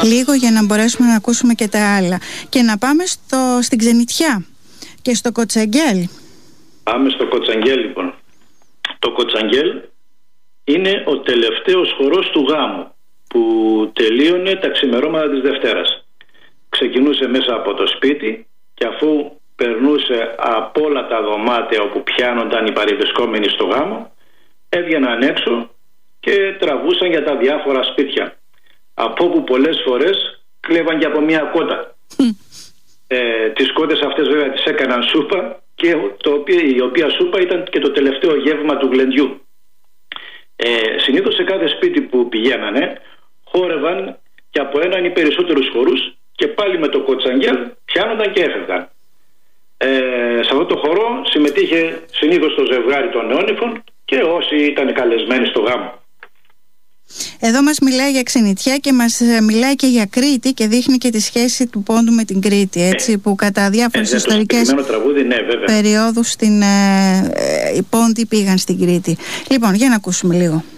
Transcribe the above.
λίγο για να μπορέσουμε να ακούσουμε και τα άλλα. Και να πάμε στην Ξενιτιά και στο Κοτσαγγέλ. Πάμε στο Κοτσαγγέλ λοιπόν. Το Κοτσαγγέλ είναι ο τελευταίος χορός του γάμου που τελείωνε τα ξημερώματα της Δευτέρας. Ξεκινούσε μέσα από το σπίτι και αφού περνούσε από όλα τα δωμάτια όπου πιάνονταν οι παρευρισκόμενοι στο γάμο, έβγαιναν έξω και τραβούσαν για τα διάφορα σπίτια, από όπου πολλές φορές κλέβαν και από μια κότα. Τις κότες αυτές βέβαια τις έκαναν σούπα, και η οποία σούπα ήταν και το τελευταίο γεύμα του γλεντιού. Συνήθως σε κάθε σπίτι που πηγαίνανε χόρευαν και από έναν ή περισσότερους χορούς και πάλι με το Κοτσαγγέλ πιάνονταν και έφευγαν. Σε αυτό το χορό συμμετείχε συνήθως το ζευγάρι των νεόνυφων και όσοι ήταν καλεσμένοι στο γάμο. Εδώ μας μιλάει για Ξενιτιά και μας μιλάει και για Κρήτη και δείχνει και τη σχέση του Πόντου με την Κρήτη, έτσι, που κατά διάφορες ιστορικές περιόδους οι Πόντοι πήγαν στην Κρήτη. Λοιπόν, για να ακούσουμε λίγο.